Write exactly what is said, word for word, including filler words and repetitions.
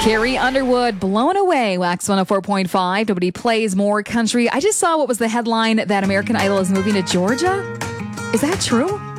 Carrie Underwood, Blown Away, Wax one oh four point five. Nobody plays more country. I just saw what was the headline that American Idol is moving to Georgia. Is that true?